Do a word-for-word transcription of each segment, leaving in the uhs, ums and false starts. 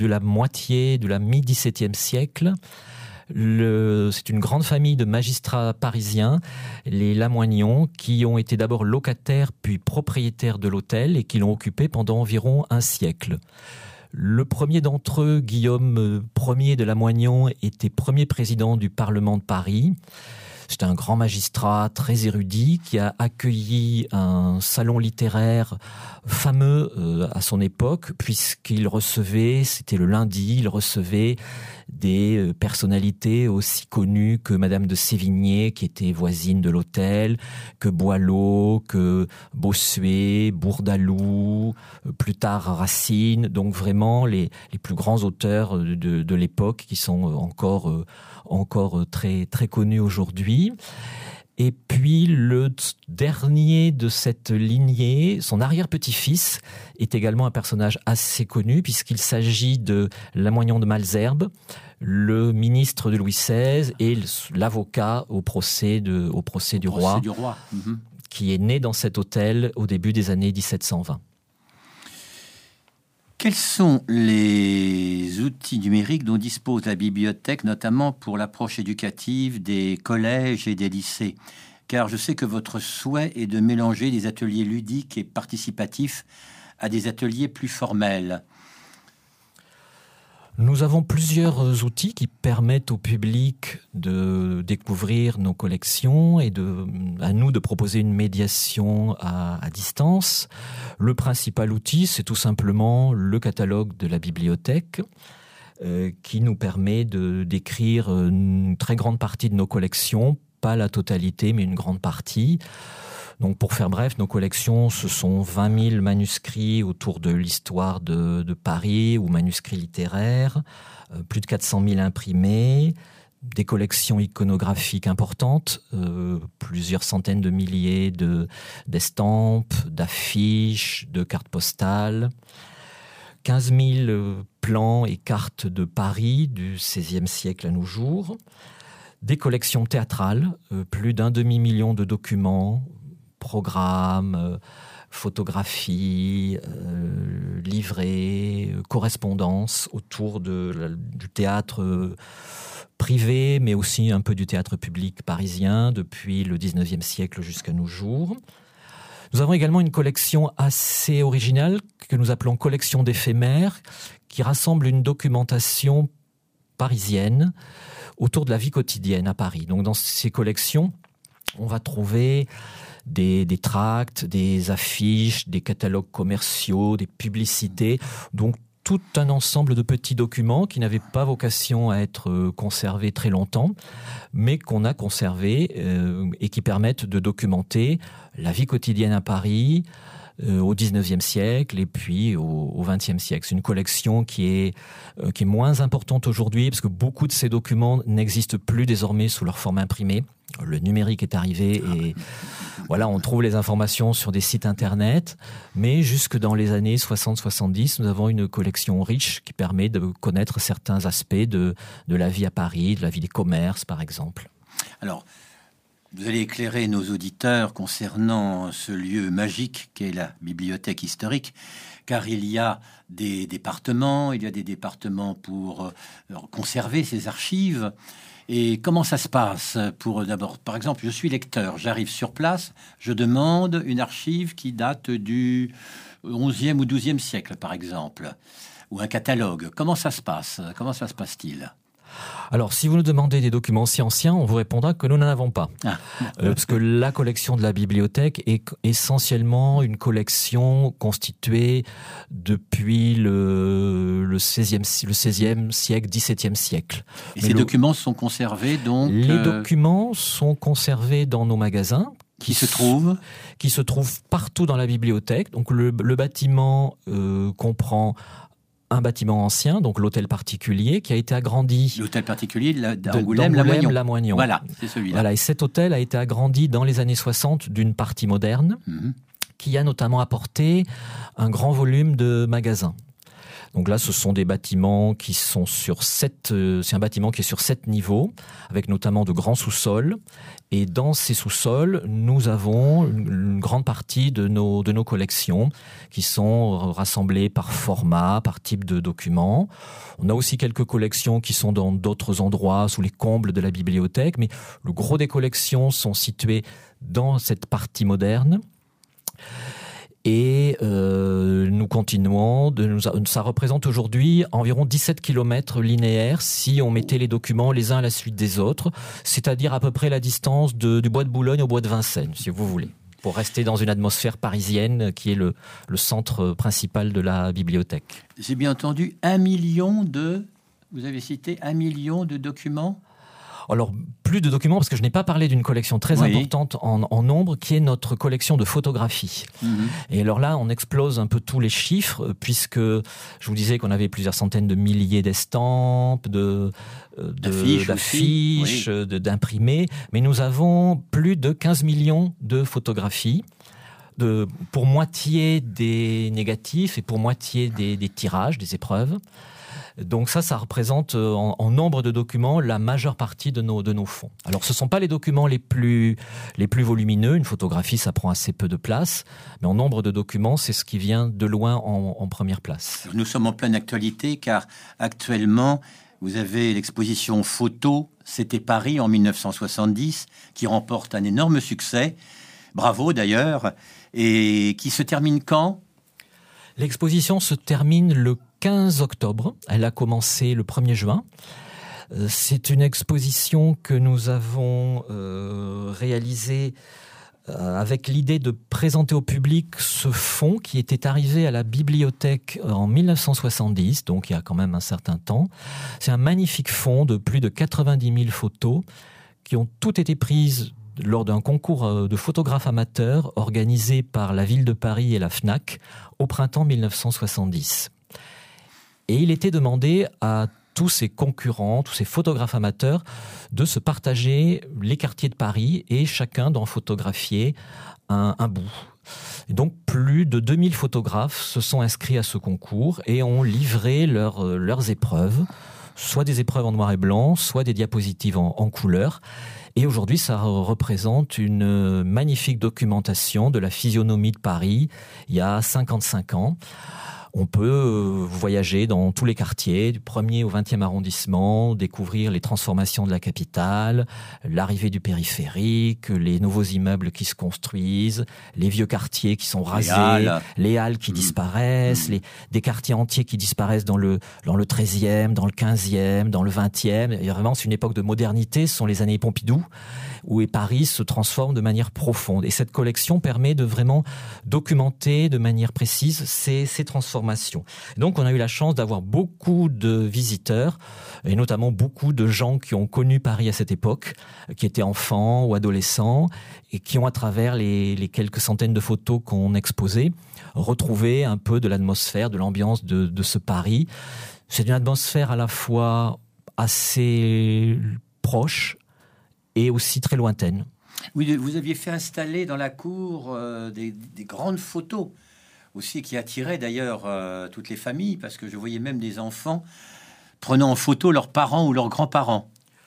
de la moitié, de la mi-dix-septième siècle. Le, c'est une grande famille de magistrats parisiens, les Lamoignon, qui ont été d'abord locataires puis propriétaires de l'hôtel et qui l'ont occupé pendant environ un siècle. Le premier d'entre eux, Guillaume Ier de Lamoignon, était premier président du Parlement de Paris. C'était un grand magistrat très érudit qui a accueilli un salon littéraire fameux euh, à son époque, puisqu'il recevait, c'était le lundi, il recevait des personnalités aussi connues que Madame de Sévigné, qui était voisine de l'hôtel, que Boileau, que Bossuet, Bourdaloue, plus tard Racine, donc vraiment les, les plus grands auteurs de, de l'époque qui sont encore, encore très, très connus aujourd'hui. Et puis le dernier de cette lignée, son arrière-petit-fils, est également un personnage assez connu puisqu'il s'agit de Lamoignon de Malesherbes, le ministre de Louis seize et l'avocat au procès, de, au procès du au roi, procès du roi. Mmh. Qui est né dans cet hôtel au début des années dix-sept cent vingt. Quels sont les outils numériques dont dispose la bibliothèque, notamment pour l'approche éducative des collèges et des lycées ? Car je sais que votre souhait est de mélanger des ateliers ludiques et participatifs à des ateliers plus formels. Nous avons plusieurs outils qui permettent au public de découvrir nos collections et de, à nous de proposer une médiation à, à distance. Le principal outil, c'est tout simplement le catalogue de la bibliothèque euh, qui nous permet de décrire une très grande partie de nos collections, pas la totalité, mais une grande partie. Donc, pour faire bref, nos collections, ce sont vingt mille manuscrits autour de l'histoire de, de Paris ou manuscrits littéraires, euh, plus de quatre cent mille imprimés, des collections iconographiques importantes, euh, plusieurs centaines de milliers de, d'estampes, d'affiches, de cartes postales, quinze mille plans et cartes de Paris du seizième siècle à nos jours, des collections théâtrales, euh, plus d'un demi-million de documents, programmes, euh, photographies, euh, livrets, euh, correspondances autour de, la, du théâtre euh, privé, mais aussi un peu du théâtre public parisien depuis le dix-neuvième siècle jusqu'à nos jours. Nous avons également une collection assez originale que nous appelons collection d'éphémères, qui rassemble une documentation parisienne autour de la vie quotidienne à Paris. Donc dans ces collections, on va trouver Des, des tracts, des affiches, des catalogues commerciaux, des publicités, donc tout un ensemble de petits documents qui n'avaient pas vocation à être conservés très longtemps, mais qu'on a conservés euh, et qui permettent de documenter la vie quotidienne à Paris euh, au dix-neuvième siècle et puis au, au vingtième siècle. C'est une collection qui est, euh, qui est moins importante aujourd'hui parce que beaucoup de ces documents n'existent plus désormais sous leur forme imprimée. Le numérique est arrivé et voilà, on trouve les informations sur des sites internet, mais jusque dans les années soixante soixante-dix, nous avons une collection riche qui permet de connaître certains aspects de, de la vie à Paris, de la vie des commerces par exemple. Alors, vous allez éclairer nos auditeurs concernant ce lieu magique qu'est la bibliothèque historique, car il y a des départements, il y a des départements pour euh, conserver ces archives. Et comment ça se passe pour d'abord, par exemple, je suis lecteur, j'arrive sur place, je demande une archive qui date du onzième ou douzième siècle, par exemple, ou un catalogue. Comment ça se passe? Comment ça se passe-t-il? Alors, si vous nous demandez des documents si anciens, on vous répondra que nous n'en avons pas. Ah. Euh, parce que la collection de la bibliothèque est essentiellement une collection constituée depuis le, le seizième, le seizième siècle, dix-septième siècle. Et Mais ces le, documents sont conservés donc... Les euh... documents sont conservés dans nos magasins. Qui se trouvent Qui se trouvent partout dans la bibliothèque. Donc, le, le bâtiment euh, comprend un bâtiment ancien, donc l'hôtel particulier, qui a été agrandi. L'hôtel particulier d'Angoulême-Lamoignon. Lamoignon. Voilà, c'est celui-là. Voilà, et cet hôtel a été agrandi dans les années soixante d'une partie moderne, mmh. qui a notamment apporté un grand volume de magasins. Donc là, ce sont des bâtiments qui sont sur sept, euh, c'est un bâtiment qui est sur sept niveaux, avec notamment de grands sous-sols. Et dans ces sous-sols, nous avons une, une grande partie de nos, de nos collections qui sont rassemblées par format, par type de document. On a aussi quelques collections qui sont dans d'autres endroits, sous les combles de la bibliothèque, mais le gros des collections sont situées dans cette partie moderne. Et euh, nous continuons, de nous, ça représente aujourd'hui environ dix-sept kilomètres linéaires si on mettait les documents les uns à la suite des autres, c'est-à-dire à peu près la distance de, du bois de Boulogne au bois de Vincennes, si vous voulez, pour rester dans une atmosphère parisienne qui est le, le centre principal de la bibliothèque. J'ai bien entendu un million de... Vous avez cité un million de documents ? Alors, plus de documents, parce que je n'ai pas parlé d'une collection très oui. importante en, en nombre, qui est notre collection de photographies. Mmh. Et alors là, on explose un peu tous les chiffres, puisque je vous disais qu'on avait plusieurs centaines de milliers d'estampes, de, de, d'affiches, d'affiches oui. de, d'imprimés, mais nous avons plus de quinze millions de photographies. De, pour moitié des négatifs et pour moitié des, des tirages, des épreuves. Donc ça, ça représente en, en nombre de documents la majeure partie de nos, de nos fonds. Alors ce ne sont pas les documents les plus, les plus volumineux, une photographie ça prend assez peu de place, mais en nombre de documents, c'est ce qui vient de loin en, en première place. Nous sommes en pleine actualité car actuellement, vous avez l'exposition photo, c'était Paris en mille neuf cent soixante-dix, qui remporte un énorme succès, bravo d'ailleurs, et qui se termine quand ? L'exposition se termine le quinze octobre. Elle a commencé le premier juin. C'est une exposition que nous avons euh, réalisée euh, avec l'idée de présenter au public ce fonds qui était arrivé à la bibliothèque en mille neuf cent soixante-dix, donc il y a quand même un certain temps. C'est un magnifique fonds de plus de quatre-vingt-dix mille photos qui ont toutes été prises lors d'un concours de photographes amateurs organisé par la ville de Paris et la FNAC au printemps mille neuf cent soixante-dix. Et il était demandé à tous ces concurrents, tous ces photographes amateurs, de se partager les quartiers de Paris et chacun d'en photographier un, un bout. Et donc plus de deux mille photographes se sont inscrits à ce concours et ont livré leur, leurs épreuves, soit des épreuves en noir et blanc, soit des diapositives en, en couleur. Et aujourd'hui, ça représente une magnifique documentation de la physionomie de Paris il y a cinquante-cinq ans. On peut voyager dans tous les quartiers, du premier au vingtième arrondissement, découvrir les transformations de la capitale, l'arrivée du périphérique, les nouveaux immeubles qui se construisent, les vieux quartiers qui sont rasés, les halles, les halles qui mmh. disparaissent, mmh. les, des quartiers entiers qui disparaissent dans le, dans le treizième, dans le quinzième, dans le vingtième. Et vraiment, c'est une époque de modernité, ce sont les années Pompidou, où Paris se transforme de manière profonde. Et cette collection permet de vraiment documenter de manière précise ces, ces transformations. Donc on a eu la chance d'avoir beaucoup de visiteurs et notamment beaucoup de gens qui ont connu Paris à cette époque, qui étaient enfants ou adolescents et qui ont à travers les, les quelques centaines de photos qu'on exposait retrouvé un peu de l'atmosphère, de l'ambiance de, de ce Paris. C'est une atmosphère à la fois assez proche et aussi très lointaine. Oui, vous aviez fait installer dans la cour euh, des, des grandes photos aussi qui attirait d'ailleurs euh, toutes les familles, parce que je voyais même des enfants prenant en photo leurs parents ou leurs grands-parents.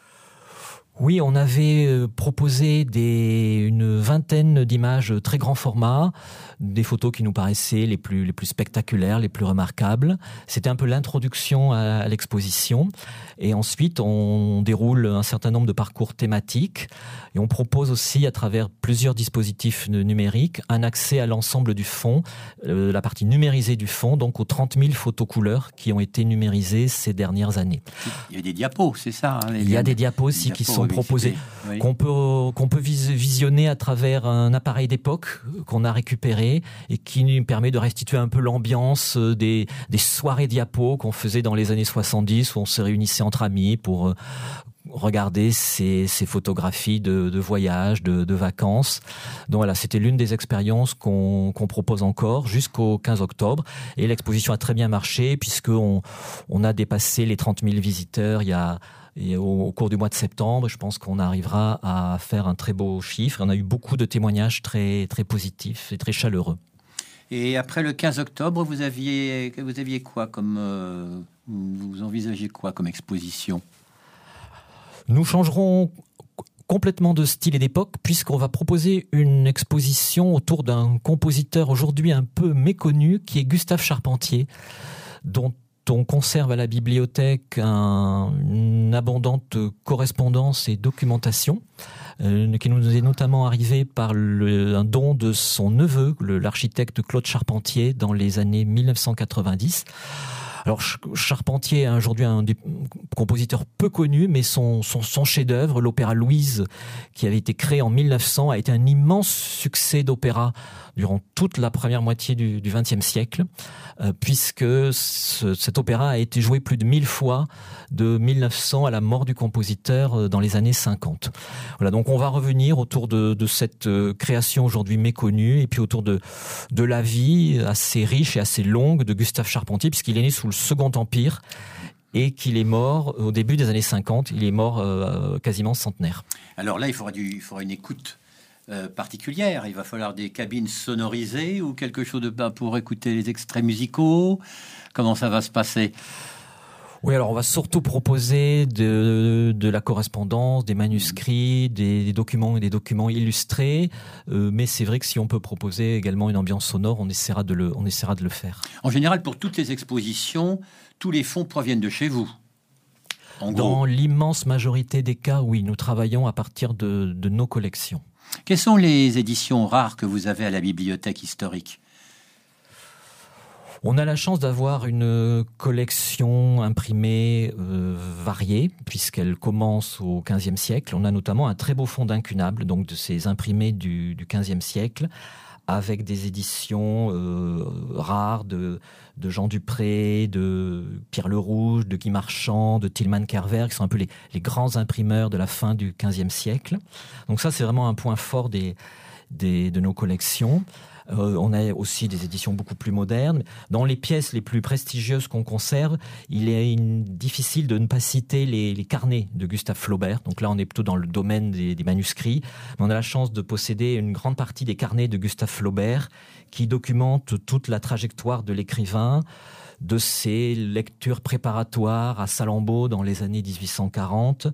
Oui, on avait proposé des, une vingtaine d'images très grand format, des photos qui nous paraissaient les plus, les plus spectaculaires, les plus remarquables. C'était un peu l'introduction à, à l'exposition. Et ensuite, on déroule un certain nombre de parcours thématiques. Et on propose aussi, à travers plusieurs dispositifs numériques, un accès à l'ensemble du fonds, euh, la partie numérisée du fonds, donc aux trente mille photos couleurs qui ont été numérisées ces dernières années. Il y a des diapos, c'est ça hein, les... Il y a des diapos aussi qui sont proposés, oui. qu'on peut, qu'on peut visionner à travers un appareil d'époque qu'on a récupéré et qui nous permet de restituer un peu l'ambiance des, des soirées diapos qu'on faisait dans les années soixante-dix où on se réunissait entre amis pour regarder ces, ces photographies de, de voyage, de, de vacances. Donc voilà, c'était l'une des expériences qu'on, qu'on propose encore jusqu'au quinze octobre. Et l'exposition a très bien marché puisqu'on on a dépassé les trente mille visiteurs il y a Et au, au cours du mois de septembre, je pense qu'on arrivera à faire un très beau chiffre. On a eu beaucoup de témoignages très, très positifs et très chaleureux. Et après le quinze octobre, vous aviez, vous aviez quoi comme... Euh, vous envisagez quoi comme exposition ? Nous changerons complètement de style et d'époque, puisqu'on va proposer une exposition autour d'un compositeur aujourd'hui un peu méconnu, qui est Gustave Charpentier, dont on conserve à la bibliothèque un, une abondante correspondance et documentation, euh, qui nous est notamment arrivée par le, un don de son neveu, le, l'architecte Claude Charpentier, dans les années mille neuf cent quatre-vingt-dix. Alors Charpentier est aujourd'hui un des compositeurs peu connus, mais son, son, son chef-d'œuvre, l'opéra Louise, qui avait été créé en mille neuf cents, a été un immense succès d'opéra durant toute la première moitié du vingtième siècle, euh, puisque ce, cet opéra a été joué plus de mille fois de mille neuf cents à la mort du compositeur euh, dans les années cinquante. Voilà, donc on va revenir autour de, de cette euh, création aujourd'hui méconnue, et puis autour de, de la vie assez riche et assez longue de Gustave Charpentier, puisqu'il est né sous le Second Empire et qu'il est mort au début des années cinquante. Il est mort euh, quasiment centenaire. Alors là, il faudra, du, il faudra une écoute euh, particulière. Il va falloir des cabines sonorisées ou quelque chose de ben, pour écouter les extraits musicaux. Comment ça va se passer ? Oui, alors on va surtout proposer de, de la correspondance, des manuscrits, des, des documents et des documents illustrés. Euh, mais c'est vrai que si on peut proposer également une ambiance sonore, on essaiera de le, on essaiera de le faire. En général, pour toutes les expositions, tous les fonds proviennent de chez vous. En Dans gros. l'immense majorité des cas, oui, nous travaillons à partir de, de nos collections. Quelles sont les éditions rares que vous avez à la bibliothèque historique ? On a la chance d'avoir une collection imprimée euh, variée, puisqu'elle commence au quinzième siècle. On a notamment un très beau fonds d'incunables, donc de ces imprimés du, du quinzième siècle, avec des éditions euh, rares de, de Jean Dupré, de Pierre Le Rouge, de Guy Marchand, de Tilman Kerver, qui sont un peu les, les grands imprimeurs de la fin du quinzième siècle. Donc ça, c'est vraiment un point fort des, des, de nos collections. Euh, on a aussi des éditions beaucoup plus modernes. Dans les pièces les plus prestigieuses qu'on conserve, il est une, difficile de ne pas citer les, les carnets de Gustave Flaubert. Donc là, on est plutôt dans le domaine des, des manuscrits. Mais on a la chance de posséder une grande partie des carnets de Gustave Flaubert qui documentent toute la trajectoire de l'écrivain, de ses lectures préparatoires à Salammbô dans les années dix-huit cent quarante,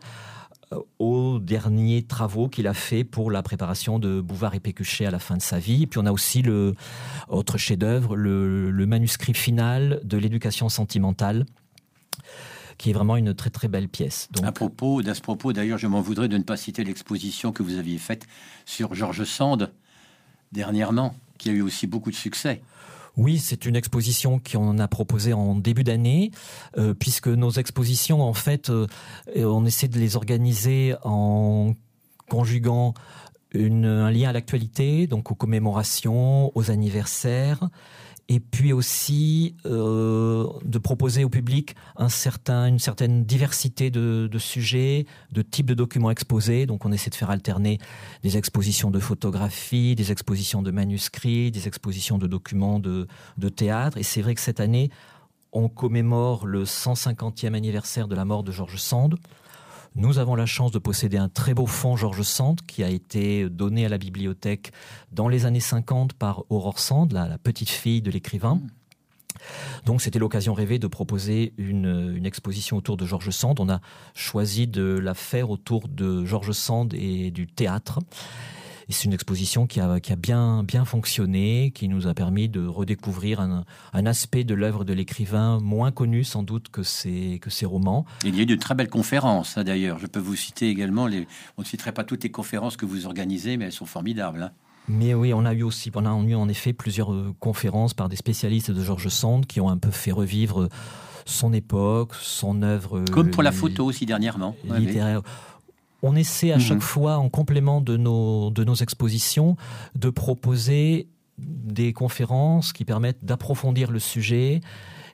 aux derniers travaux qu'il a fait pour la préparation de Bouvard et Pécuchet à la fin de sa vie. Et puis on a aussi le autre chef-d'œuvre, le, le manuscrit final de l'Éducation sentimentale, qui est vraiment une très très belle pièce. Donc, à propos, à ce propos, d'ailleurs, je m'en voudrais de ne pas citer l'exposition que vous aviez faite sur George Sand dernièrement, qui a eu aussi beaucoup de succès. Oui, c'est une exposition qu'on a proposée en début d'année, euh, puisque nos expositions, en fait, euh, on essaie de les organiser en conjuguant une, un lien à l'actualité, donc aux commémorations, aux anniversaires, et puis aussi euh, de proposer au public un certain, une certaine diversité de, de sujets, de types de documents exposés. Donc on essaie de faire alterner des expositions de photographie, des expositions de manuscrits, des expositions de documents de, de théâtre. Et c'est vrai que cette année, on commémore le cent cinquantième anniversaire de la mort de George Sand. Nous avons la chance de posséder un très beau fonds George Sand qui a été donné à la bibliothèque dans les années cinquante par Aurore Sand, la, la petite fille de l'écrivain. Donc c'était l'occasion rêvée de proposer une, une exposition autour de George Sand. On a choisi de la faire autour de George Sand et du théâtre. Et c'est une exposition qui a, qui a bien, bien fonctionné, qui nous a permis de redécouvrir un, un aspect de l'œuvre de l'écrivain moins connu sans doute que ses, que ses romans. Il y a eu de très belles conférences, hein, d'ailleurs. Je peux vous citer également, les... on ne citerait pas toutes les conférences que vous organisez, mais elles sont formidables. Hein. Mais oui, on a eu aussi, on a eu en effet plusieurs conférences par des spécialistes de George Sand qui ont un peu fait revivre son époque, son œuvre. Comme pour la photo aussi dernièrement. Littéraire. Oui. On essaie à mmh. chaque fois, en complément de nos, de nos expositions, de proposer des conférences qui permettent d'approfondir le sujet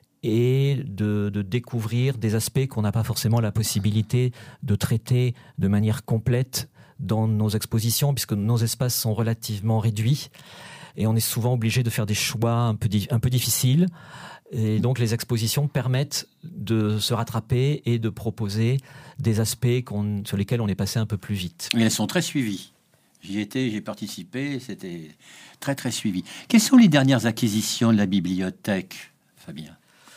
et de, de découvrir des aspects qu'on n'a pas forcément la possibilité de traiter de manière complète dans nos expositions, puisque nos espaces sont relativement réduits et on est souvent obligé de faire des choix un peu, un peu difficiles. Et donc les expositions permettent de se rattraper et de proposer des aspects qu'on, sur lesquels on est passé un peu plus vite. Et elles sont très suivies. J'y étais, j'ai participé, c'était très très suivi. Quelles sont les dernières acquisitions de la bibliothèque, Fabien ?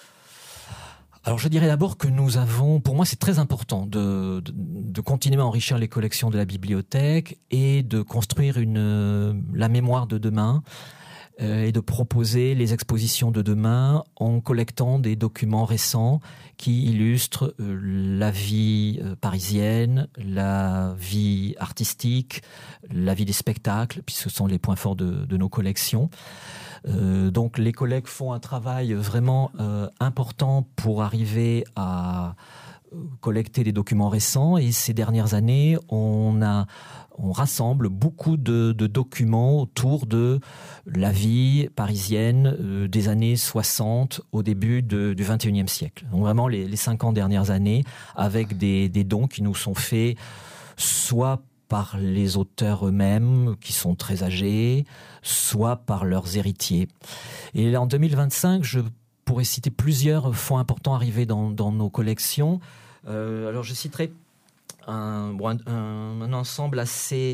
Alors je dirais d'abord que nous avons, pour moi c'est très important de, de, de continuer à enrichir les collections de la bibliothèque et de construire une, la mémoire de demain euh, et de proposer les expositions de demain en collectant des documents récents qui illustrent euh, la vie euh, parisienne, la vie artistique, la vie des spectacles, puisque ce sont les points forts de, de nos collections. Euh, donc les collègues font un travail vraiment euh, important pour arriver à collecter des documents récents, et ces dernières années on a on rassemble beaucoup de, de documents autour de la vie parisienne euh, des années soixante au début de, du vingt et unième siècle. Donc vraiment les, les cinquante dernières années, avec des, des dons qui nous sont faits soit par les auteurs eux-mêmes, qui sont très âgés, soit par leurs héritiers. Et en deux mille vingt-cinq, je pourrais citer plusieurs fonds importants arrivés dans, dans nos collections. Euh, alors je citerai un, bon, un, un ensemble assez,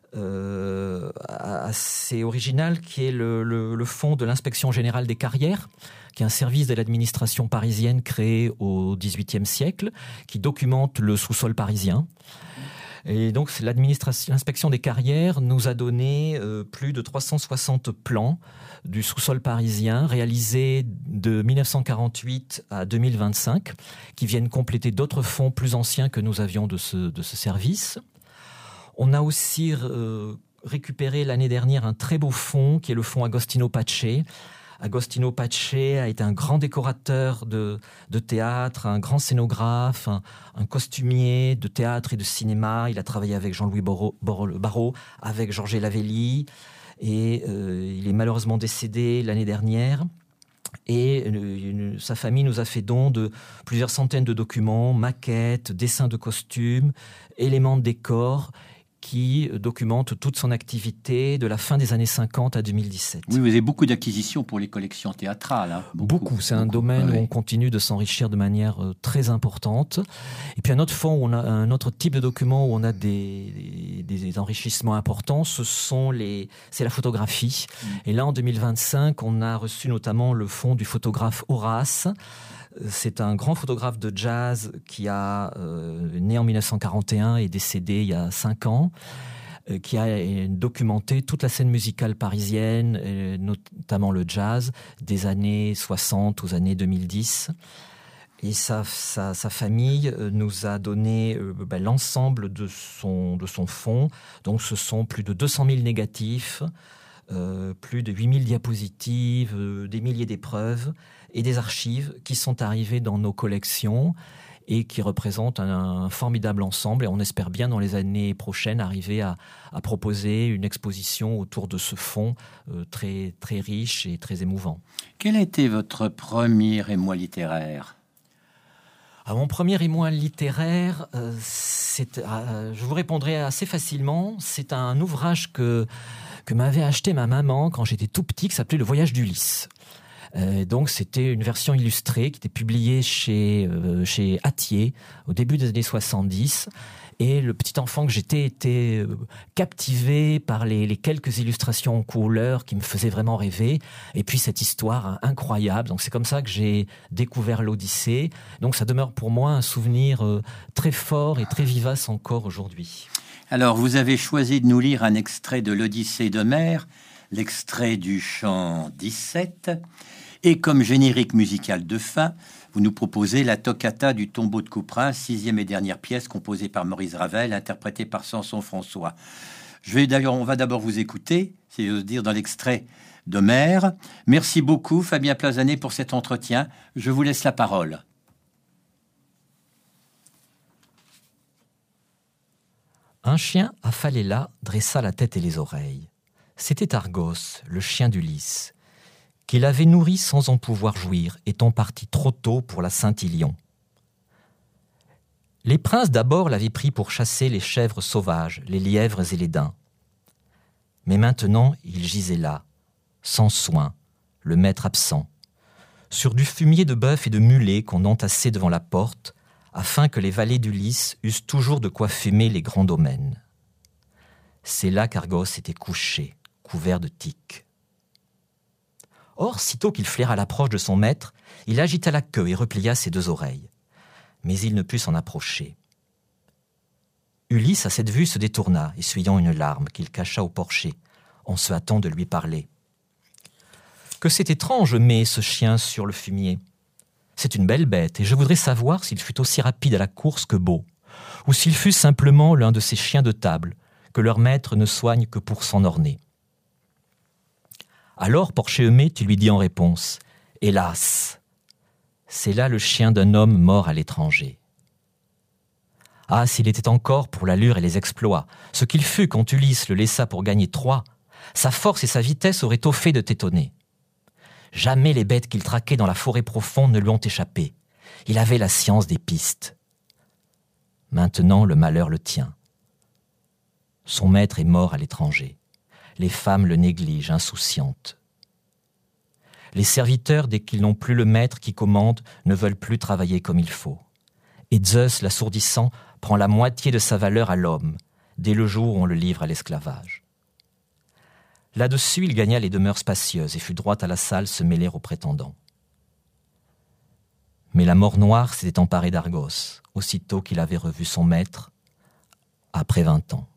euh, assez original, qui est le, le, le fonds de l'inspection générale des carrières, qui est un service de l'administration parisienne créé au dix-huitième siècle, qui documente le sous-sol parisien. Et donc l'administration, l'inspection des carrières nous a donné euh, plus de trois cent soixante plans du sous-sol parisien réalisés de mille neuf cent quarante-huit à deux mille vingt-cinq, qui viennent compléter d'autres fonds plus anciens que nous avions de ce, de ce service. On a aussi euh, récupéré l'année dernière un très beau fonds qui est le fonds Agostino Pace. Agostino Pace a été un grand décorateur de, de théâtre, un grand scénographe, un, un costumier de théâtre et de cinéma. Il a travaillé avec Jean-Louis Barrault, Barrault avec Georges Lavelli, et euh, il est malheureusement décédé l'année dernière. Et euh, sa famille nous a fait don de plusieurs centaines de documents, maquettes, dessins de costumes, éléments de décor, qui documente toute son activité de la fin des années cinquante à deux mille dix-sept. Oui, vous avez beaucoup d'acquisitions pour les collections théâtrales. Hein. Beaucoup, beaucoup. C'est beaucoup. Un domaine ouais. où on continue de s'enrichir de manière euh, très importante. Et puis un autre fond, où on a un autre type de document où on a des, des, des enrichissements importants, ce sont les, c'est la photographie. Mmh. Et là, en deux mille vingt-cinq, on a reçu notamment le fonds du photographe Horace. C'est un grand photographe de jazz qui a euh, né en mille neuf cent quarante et un et décédé il y a cinq ans, euh, qui a documenté toute la scène musicale parisienne, euh, notamment le jazz, des années soixante aux années deux mille dix. Et sa, sa, sa famille nous a donné euh, ben, l'ensemble de son, de son fonds. Donc ce sont plus de deux cent mille négatifs, euh, plus de huit mille diapositives, euh, des milliers d'épreuves et des archives qui sont arrivées dans nos collections et qui représentent un, un formidable ensemble. Et on espère bien dans les années prochaines arriver à, à proposer une exposition autour de ce fonds euh, très, très riche et très émouvant. Quel a été votre premier émoi littéraire ? À mon premier émoi littéraire, euh, c'est, euh, je vous répondrai assez facilement. C'est un ouvrage que, que m'avait acheté ma maman quand j'étais tout petit, qui s'appelait « Le voyage d'Ulysse ». Euh, donc c'était une version illustrée qui était publiée chez, euh, chez Hatier au début des années soixante-dix. Et le petit enfant que j'étais était euh, captivé par les, les quelques illustrations en couleur qui me faisaient vraiment rêver. Et puis cette histoire incroyable. Donc c'est comme ça que j'ai découvert l'Odyssée. Donc ça demeure pour moi un souvenir euh, très fort et très vivace encore aujourd'hui. Alors vous avez choisi de nous lire un extrait de l'Odyssée d'Homère, l'extrait du chant dix-sept. Et comme générique musical de fin, vous nous proposez la toccata du Tombeau de Couperin, sixième et dernière pièce composée par Maurice Ravel, interprétée par Samson François. Je vais d'ailleurs, on va d'abord vous écouter, si j'ose dire, dans l'extrait d'Homère. Merci beaucoup, Fabien Plazanet, pour cet entretien. Je vous laisse la parole. Un chien affalé là dressa la tête et les oreilles. C'était Argos, le chien d'Ulysse, qu'il avait nourri sans en pouvoir jouir, étant parti trop tôt pour la Saint-Ilion. Les princes d'abord l'avaient pris pour chasser les chèvres sauvages, les lièvres et les daims. Mais maintenant, il gisait là, sans soin, le maître absent, sur du fumier de bœuf et de mulet qu'on entassait devant la porte, afin que les valets d'Ulysse eussent toujours de quoi fumer les grands domaines. C'est là qu'Argos était couché, couvert de tiques. Or, sitôt qu'il flaira l'approche de son maître, il agita la queue et replia ses deux oreilles. Mais il ne put s'en approcher. Ulysse, à cette vue, se détourna, essuyant une larme qu'il cacha au porcher, en se hâtant de lui parler. « Que c'est étrange, mais ce chien sur le fumier. C'est une belle bête, et je voudrais savoir s'il fut aussi rapide à la course que beau, ou s'il fut simplement l'un de ces chiens de table, que leur maître ne soigne que pour s'en orner. » Alors, Porchéemé, tu lui dis en réponse, « Hélas, c'est là le chien d'un homme mort à l'étranger. » Ah, s'il était encore pour l'allure et les exploits, ce qu'il fut quand Ulysse le laissa pour gagner Troie, sa force et sa vitesse auraient tôt fait de t'étonner. Jamais les bêtes qu'il traquait dans la forêt profonde ne lui ont échappé. Il avait la science des pistes. Maintenant, le malheur le tient. Son maître est mort à l'étranger. Les femmes le négligent, insouciantes. Les serviteurs, dès qu'ils n'ont plus le maître qui commande, ne veulent plus travailler comme il faut. Et Zeus, l'assourdissant, prend la moitié de sa valeur à l'homme, dès le jour où on le livre à l'esclavage. Là-dessus, il gagna les demeures spacieuses et fut droit à la salle se mêler aux prétendants. Mais la mort noire s'était emparée d'Argos, aussitôt qu'il avait revu son maître, après vingt ans.